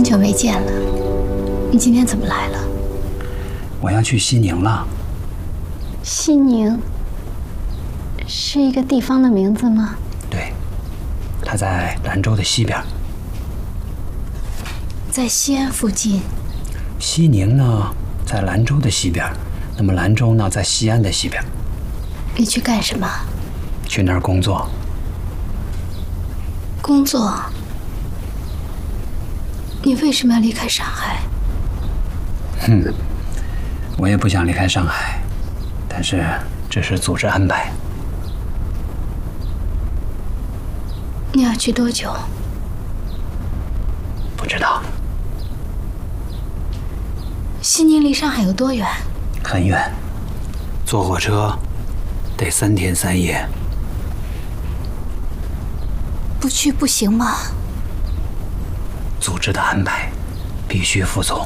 久没见了，你今天怎么来了？ 我要去西宁了。 西宁是一个地方的名字吗？ 对，它在兰州的西边。 在西安附近。 西宁呢，在兰州的西边，那么兰州呢，在西安的西边。 你去干什么？ 去那儿工作。 工作？你为什么要离开上海？ 我也不想离开上海，但是这是组织安排。 你要去多久？ 不知道。 西宁离上海有多远？ 很远，坐火车得3天3夜。 不去不行吗？ 组织的安排，必须服从。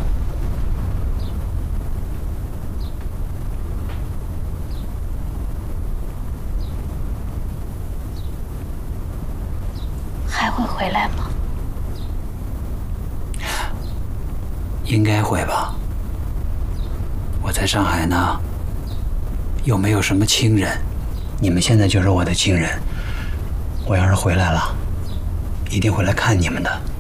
还会回来吗？ 应该会吧。我在上海呢，又没有什么亲人，你们现在就是我的亲人。我要是回来了，一定会来看你们的。